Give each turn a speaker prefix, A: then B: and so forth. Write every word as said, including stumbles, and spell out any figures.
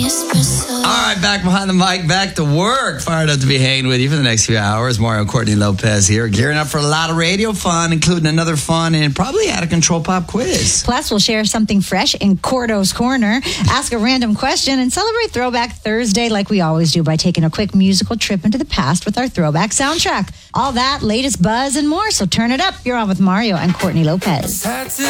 A: All right, back behind the mic, back to work. Fired up to be hanging with you for the next few hours. Mario and Courtney Lopez here, gearing up for a lot of radio fun, including another fun and probably out of control pop quiz.
B: Plus, we'll share something fresh in Cordo's Corner, ask a random question, and celebrate Throwback Thursday like we always do by taking a quick musical trip into the past with our throwback soundtrack. All that, latest buzz, and more. So turn it up. You're on with Mario and Courtney Lopez.